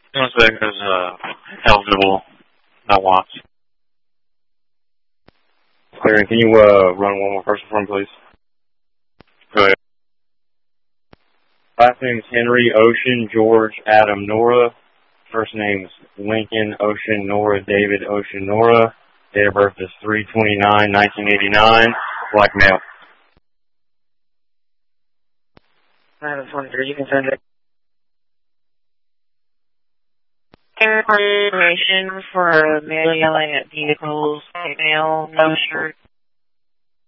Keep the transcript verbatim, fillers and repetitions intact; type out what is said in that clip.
One second, is uh, eligible, not wants. Clearing, can you uh, run one more person for him, please? Go ahead. Last name's Henry, Ocean, George, Adam, Nora. First name's Lincoln, Ocean, Nora, David, Ocean, Nora. Date of birth is three twenty-nine nineteen eighty-nine. Black male. nine twenty-three, you can send it. Preparation for male yelling at vehicles, male, no shirt.